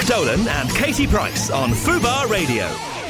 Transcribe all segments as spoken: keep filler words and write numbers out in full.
Mark Dolan and Katie Price on Fubar Radio.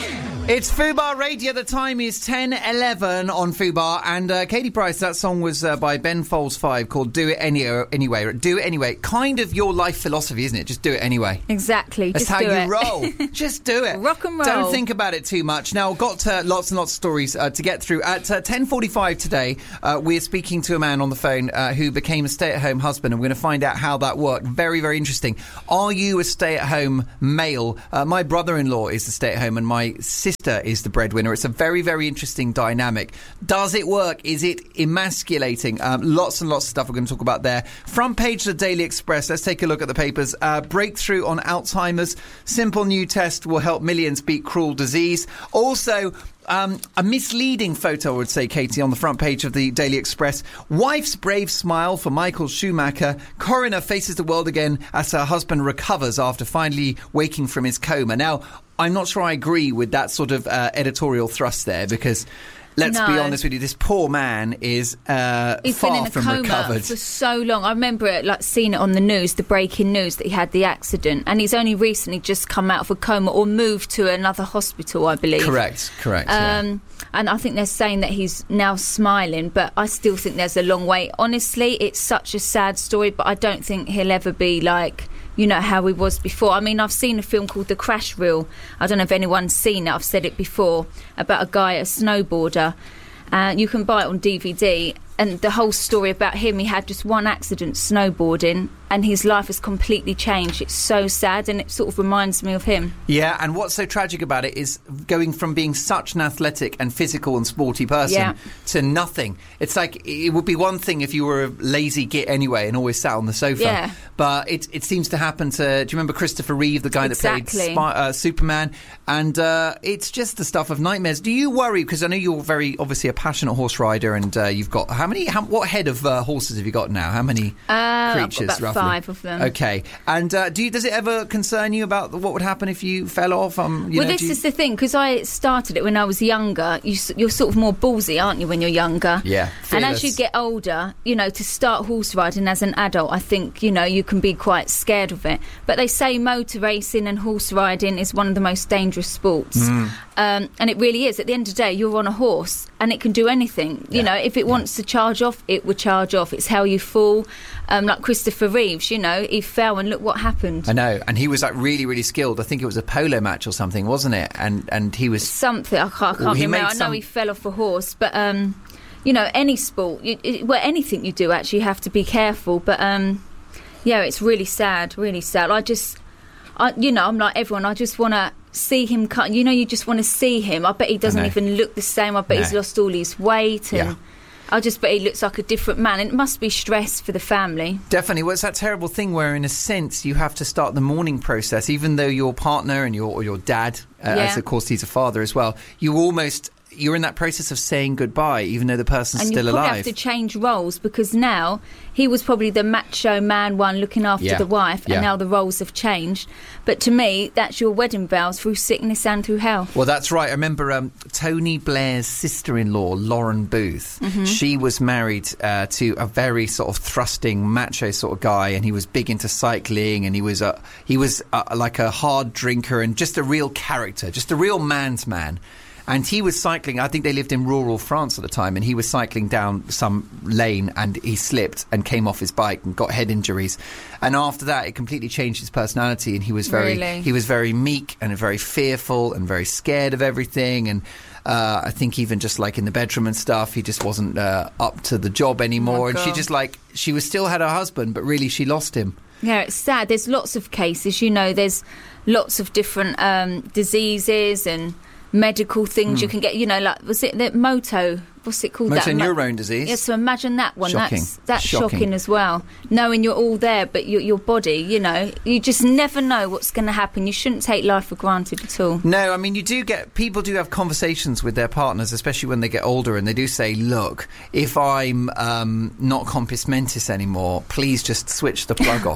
It's Fubar Radio. The time is ten eleven on Fubar. And uh, Katie Price, that song was uh, by Ben Folds Five called Do It Any- Anyway. Do It Anyway. Kind of your life philosophy, isn't it? Just do it anyway. Exactly. That's just how do you it. roll. Just do it. Rock and roll. Don't think about it too much. Now, got uh, lots and lots of stories uh, to get through. At uh, ten forty-five today, uh, we're speaking to a man on the phone uh, who became a stay-at-home husband, and we're going to find out how that worked. Very, very interesting. Are you a stay-at-home male? Uh, my brother-in-law is the stay-at-home, and my sister is the breadwinner. It's a very, very interesting dynamic. Does it work? Is it emasculating? Um, lots and lots of stuff we're going to talk about there. Front page of the Daily Express. Let's take a look at the papers. Uh, breakthrough on Alzheimer's. Simple new test will help millions beat cruel disease. Also, Um, a misleading photo, I would say, Katie, on the front page of the Daily Express. Wife's brave smile for Michael Schumacher. Coroner faces the world again as her husband recovers after finally waking from his coma. Now, I'm not sure I agree with that sort of uh, editorial thrust there, because let's no. be honest with you, this poor man is uh, He's far been in a from coma recovered. for so long. I remember it, like seeing it on the news, the breaking news that he had the accident, and he's only recently just come out of a coma or moved to another hospital, I believe. Correct, correct. Um, yeah. And I think they're saying that he's now smiling, but I still think there's a long way. Honestly, it's such a sad story, but I don't think he'll ever be like, you know, how he was before. I mean, I've seen a film called The Crash Reel. I don't know if anyone's seen it. I've said it before, about a guy, a snowboarder. Uh, you can buy it on D V D. And the whole story about him, he had just one accident snowboarding, and his life has completely changed. It's so sad, and it sort of reminds me of him. Yeah, and what's so tragic about it is going from being such an athletic and physical and sporty person Yeah. to nothing. It's like, it would be one thing if you were a lazy git anyway and always sat on the sofa. Yeah. But it it seems to happen to... Do you remember Christopher Reeve, the guy Exactly. that played Spy, uh, Superman? And uh, it's just the stuff of nightmares. Do you worry? Because I know you're very, obviously, a passionate horse rider, and uh, you've got... How many... How, what head of uh, horses have you got now? How many Uh, creatures, I've got about roughly? five of them. Okay. And uh, do you, does it ever concern you about what would happen if you fell off? Um, you well, know, this do you... is the thing, because I started it when I was younger. You, s- you're sort of more ballsy, aren't you, when you're younger? Yeah, And as fearless. you get older, you know, to start horse riding as an adult, I think, you know, you can be quite scared of it. But they say motor racing and horse riding is one of the most dangerous sports. Mm. Um, and it really is. At the end of the day, you're on a horse and it can do anything. You Yeah. know, if it wants to charge off, it would charge off. It's how you fall. Um, like Christopher Reeves, you know, he fell and look what happened. I know, and he was like really, really skilled. I think it was a polo match or something, wasn't it? And and he was Something, I can't, I can't Well, he remember. made I know some- he fell off a horse, but, um, you know, any sport, you, it, well, anything you do, actually, you have to be careful. But, um, yeah, it's really sad, really sad. I just, I, you know, I'm like everyone, I just want to see him cut. You know, you just want to see him. I bet he doesn't know. even look the same. I bet No. he's lost all his weight. And Yeah. I just bet he looks like a different man. And it must be stress for the family. definitely. Well, it's that terrible thing where, in a sense, you have to start the mourning process, even though your partner and your or your dad, uh, Yeah. as of course he's a father as well. You almost you're in that process of saying goodbye, even though the person's And still you probably alive. have to change roles, because now he was probably the macho man one looking after Yeah. the wife, Yeah. and now the roles have changed. But to me, that's your wedding vows through sickness and through health. Well, that's right. I remember um, Tony Blair's sister-in-law, Lauren Booth. Mm-hmm. She was married uh, to a very sort of thrusting, macho sort of guy, and he was big into cycling, and he was a he was uh like a hard drinker and just a real character, just a real man's man. And he was cycling, I think they lived in rural France at the time, and he was cycling down some lane and he slipped and came off his bike and got head injuries. And after that, it completely changed his personality, and he was very Really? he was very meek and very fearful and very scared of everything. And uh, I think even just like in the bedroom and stuff, he just wasn't uh, up to the job anymore. Oh, and she God. just like, she was still had her husband, but really she lost him. Yeah, it's sad. There's lots of cases, you know, there's lots of different um, diseases and medical things Hmm. you can get, you know, like, was it the moto, what's it called? Motor that? Mo- neurone disease. Yeah, so imagine that one. Shocking. That's that's Shocking. shocking. as well. Knowing you're all there, but your your body, you know, you just never know what's going to happen. You shouldn't take life for granted at all. No, I mean, you do get... People do have conversations with their partners, especially when they get older, and they do say, look, if I'm um, not compos mentis anymore, please just switch the plug off.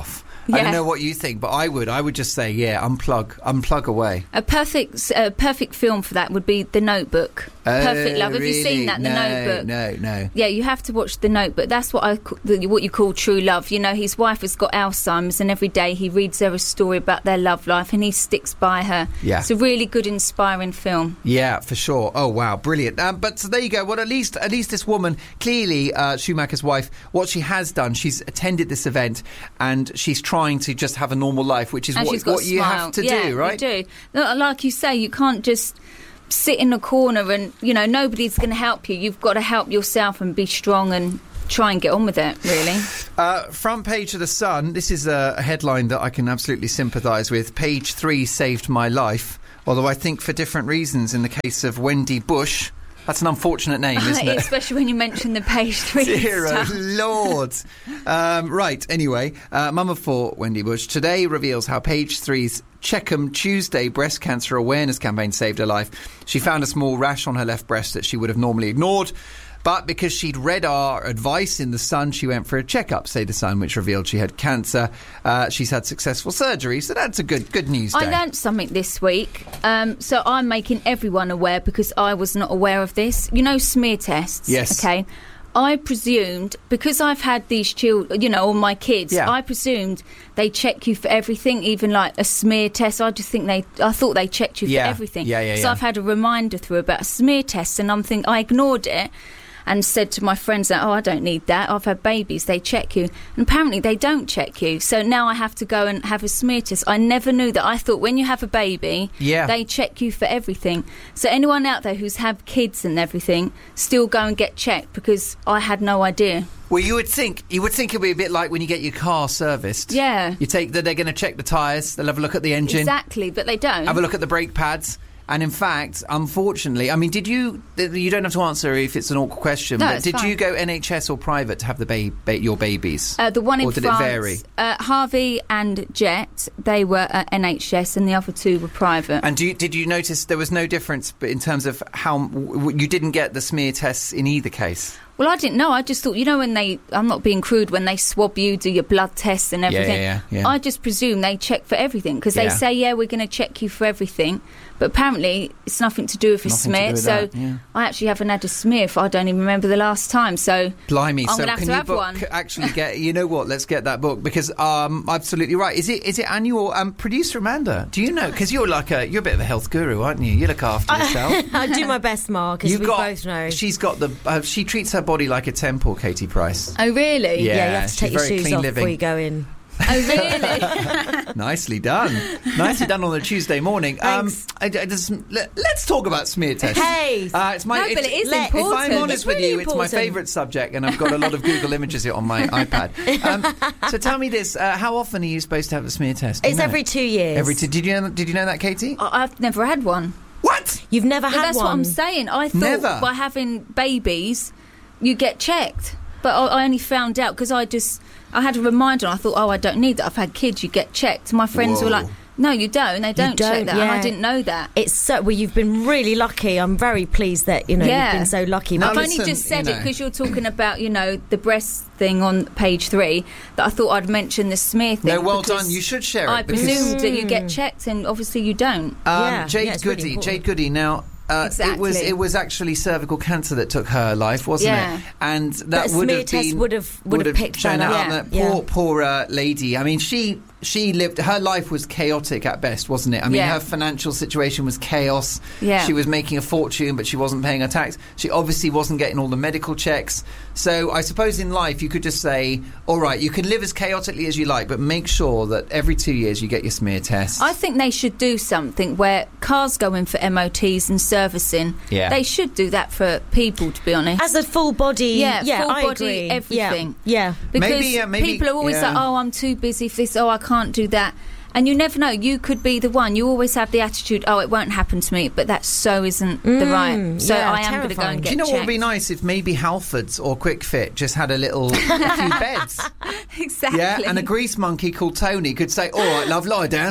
I Yeah. don't know what you think, but I would. I would just say, yeah, unplug, unplug away. A perfect, uh, perfect film for that would be The Notebook. Perfect Oh, Love. Have really? you seen that? The no, Notebook. No, no. Yeah, you have to watch The Notebook. That's what I, ca- the- what you call true love. You know, his wife has got Alzheimer's, and every day he reads her a story about their love life, and he sticks by her. Yeah. It's a really good, inspiring film. Yeah, for sure. Oh wow, brilliant! Um, but so there you go. Well, at least at least this woman, clearly uh, Schumacher's wife, what she has done, she's attended this event and she's trying to just have a normal life, which is And what, she's got what a you smile. have to Yeah, do, right? You do. No, like you say, you can't just sit in a corner and, you know, nobody's going to help you. You've got to help yourself and be strong and try and get on with it, really. Uh, front page of the Sun. This is a headline that I can absolutely sympathise with. Page three saved my life, although I think for different reasons. In the case of Wendy Bush. That's an unfortunate name, isn't it? Especially when you mention the page three Dear stuff. Lord. Um, right, anyway, uh, Mum of Four, Wendy Bush, today reveals how Page three's Checkham Tuesday breast cancer awareness campaign saved her life. She found a small rash on her left breast that she would have normally ignored. But because she'd read our advice in The Sun, she went for a checkup, say The Sun, which revealed she had cancer. Uh, she's had successful surgery, so that's a good good news day. I learnt something this week, um, so I'm making everyone aware because I was not aware of this. You know, smear tests. Yes. Okay. I presumed, because I've had these children, you know, all my kids, Yeah. I presumed they check you for everything, even like a smear test. I just think they, I thought they checked you Yeah. for everything. Yeah, yeah, so yeah. I've had a reminder through about smear tests, and I'm thinking, I ignored it. And said to my friends that, oh, I don't need that. I've had babies. They check you. And apparently they don't check you. So now I have to go and have a smear test. I never knew that. I thought when you have a baby, Yeah. they check you for everything. So anyone out there who's have kids and everything, still go and get checked, because I had no idea. Well, you would think you would think it would be a bit like when you get your car serviced. Yeah. You take that they're going to check the tyres, they'll have a look at the engine, Exactly, but they don't. have a look at the brake pads. And in fact, unfortunately, I mean, did you? You don't have to answer if it's an awkward question. No, but it's did fine. you go N H S or private to have the ba- ba- your babies? Uh, the one in or did France, it vary? Uh, Harvey and Jet, they were at N H S, and the other two were private. And do you, did you notice there was no difference, but in terms of how w- w- you didn't get the smear tests in either case? Well, I didn't know. I just thought, you know, when they, I'm not being crude, when they swab you, do your blood tests and everything. yeah, yeah, yeah. I just presume they check for everything, because they Yeah. say, yeah, we're going to check you for everything. But apparently it's nothing to do with a Nothing to smear. do with so that, yeah. I actually haven't had a smear if I don't even remember the last time. So Blimey! I'm so gonna have can to you have book, one. actually get? You know what? Let's get that book, because um, absolutely right. Is it is it annual? Um, producer Amanda, do you know? Because you're like a you're a bit of a health guru, aren't you? You look after yourself. I do my best, Mark, as You've we got. both know. She's got the. Uh, she treats her body like a temple, Katie Price. Oh, really? Yeah. yeah, you have to take she's your very shoes clean off living. before you go in. Oh, really? Nicely done. Nicely done on a Tuesday morning. Um, Thanks. I, I just, let, let's talk about smear tests. Hey! Uh, it's my, No, but it's, it is let- If I'm important. honest It's with really you, it's my important. favourite subject, and I've got a lot of Google images on my iPad. Um, so tell me this: uh, how often are you supposed to have a smear test? Do you It's know? every two years. Every two. Did you know, did you know that, Katie? I- I've never had one. What? You've never But had that's one. what I'm saying. I thought Never. by having babies, you get checked. But I, I only found out because I just, I had a reminder and I thought, oh, I don't need that. I've had kids, you get checked. My friends Whoa. were like, no, you don't. They don't, check don't, that. And I yeah. didn't know that. It's so well. You've been really lucky. I'm very pleased that you know Yeah. you've been so lucky. Now I've listen, only just said you it know. because you're talking about, you know, the breast thing on page three, that I thought I'd mention the smear thing. No, well because done. You should share it. I because- presumed that you get checked, and obviously you don't. Um, Yeah, Jade yeah, it's really Goody. important. Jade Goody. Now. Uh, It was Exactly. it was actually cervical cancer that took her life, wasn't Yeah. it? And that But a would smear have test been would have- would have picked shown that out. up. That Yeah. poor poor uh, lady. I mean, she she lived. Her life was chaotic at best, wasn't it? I mean, Yeah. her financial situation was chaos. Yeah. She was making a fortune, but she wasn't paying her tax. She obviously wasn't getting all the medical checks. So I suppose in life you could just say, all right, you can live as chaotically as you like, but make sure that every two years you get your smear test. I think they should do something where cars go in for M O Ts and servicing. Yeah. They should do that for people, to be honest. As a full body, Yeah, full I body, agree. everything. Yeah, yeah. Because Maybe, uh, maybe- people are always yeah. like, oh, I'm too busy for this, oh, I can't do that. And you never know, you could be the one. You always have the attitude, oh, it won't happen to me, but that so isn't the Mm, right. So yeah, I am going to go terrifying. and Do get you know what would be checked. nice if maybe Halfords or Quick Fit just had a little a few beds? Exactly. Yeah, and a grease monkey called Tony could say, all right, love, lie down.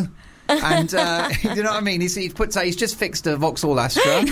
And uh, you know what I mean? He's, he puts out, he's just fixed a Vauxhall Astra.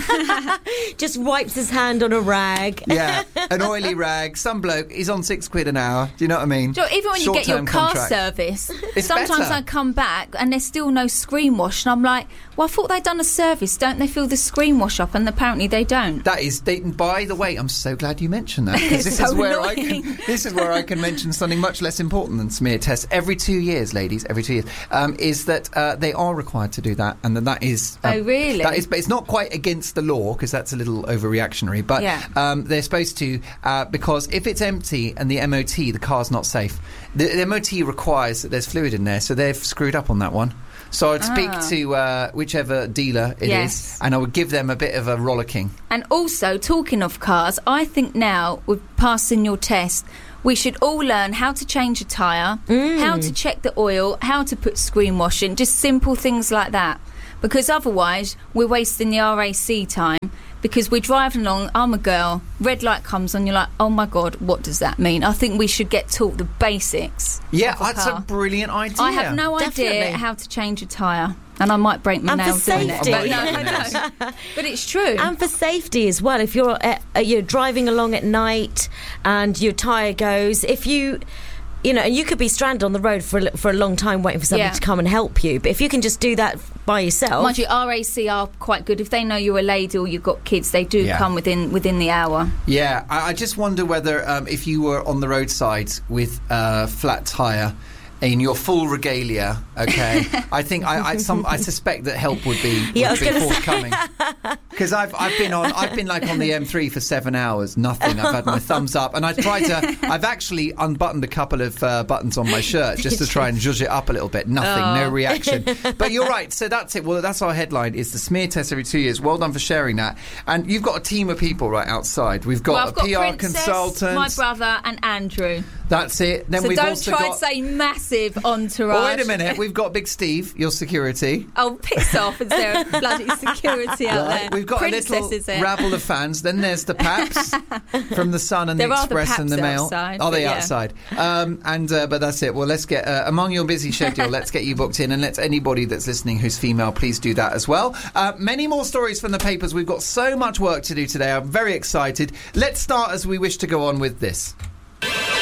Just wipes his hand on a rag. Yeah, an oily rag. Some bloke, he's on six quid an hour. Do you know what I mean? So even when you get your Short-term car contract. service, It's sometimes better. I come back and there's still no screen wash, and I'm like, well, I thought they'd done a service. Don't they fill the screen wash up? And apparently they don't. That is, they, by the way, I'm so glad you mentioned that, because this So is where annoying. I can, this is where I can mention something much less important than smear tests. Every two years, ladies, every two years, um, is that uh, they are required to do that, and that that is. Um, Oh, really? That is, but it's not quite against the law, because that's a little overreactionary. But Yeah. um, they're supposed to, uh, because if it's empty and the M O T, the car's not safe. The, the M O T requires that there's fluid in there, so they've screwed up on that one. So I'd speak Ah. to uh, whichever dealer it Yes. is, and I would give them a bit of a rollicking. And also, talking of cars, I think now, with passing your test, we should all learn how to change a tyre, how to check the oil, how to put screen wash in, just simple things like that. Because otherwise, we're wasting the R A C time. Because we're driving along, I'm a girl, red light comes on, you're like, oh my God, what does that mean? I think we should get taught the basics. Yeah, of a that's car. a brilliant idea. I have no Definitely. idea how to change a tyre. And I might break my And for nails doing it. safety. But no, Oh, I yes. don't. But it's true. And for safety as well, if you're uh, uh, you're driving along at night and your tyre goes, if you, you know, and you could be stranded on the road for a, for a long time waiting for somebody Yeah. to come and help you. But if you can just do that by yourself, Mind you, R A C are quite good. If they know you're a lady or you've got kids, they do Yeah. come within within the hour. Yeah, I, I just wonder whether um, if you were on the roadside with a flat tyre in your full regalia, okay, I think I I, some, I suspect that help would be, would Yeah, I was be gonna say. forthcoming. Because I've I've been on I've been like on the M three for seven hours, nothing. I've had my thumbs up, and I tried to. I've actually unbuttoned a couple of uh, buttons on my shirt just to try and zhuzh it up a little bit. Nothing, Oh. no reaction. But you're right. So that's it. Well, that's our headline: is the smear test every two years. Well done for sharing that. And you've got a team of people right outside. We've got Well, a I've got P R Princess, consultant. my brother, and Andrew. That's it. Then So we've don't also try got. and say massive entourage. Oh, wait a minute. We've got Big Steve, your security. Oh, piss off! Is there a bloody security out Right. there? We've got Princess, a little is it? rabble of fans. Then there's the Paps from the Sun and There the are the Express and the Paps Mail. outside, Are they but yeah. outside? Um, and uh, but that's it. Well, let's get uh, among your busy schedule. Let's get you booked in, and let's anybody that's listening who's female, please do that as well. Uh, many more stories from the papers. We've got so much work to do today. I'm very excited. Let's start as we wish to go on with this.